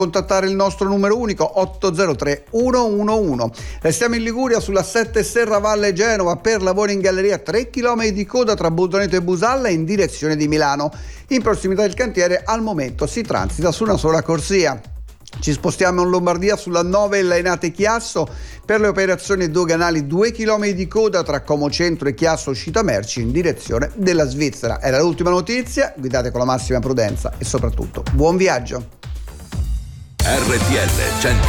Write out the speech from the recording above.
contattare il nostro numero unico 803 111. Restiamo in Liguria sulla 7 Serravalle Genova per lavori in galleria, 3 km di coda tra Budoneto e Busalla in direzione di Milano. In prossimità del cantiere al momento si transita su una sola corsia. Ci spostiamo in Lombardia sulla 9 Lainate Chiasso per le operazioni doganali, 2 km di coda tra Como Centro e Chiasso uscita merci in direzione della Svizzera. Era l'ultima notizia, guidate con la massima prudenza e soprattutto buon viaggio. RTL 102.5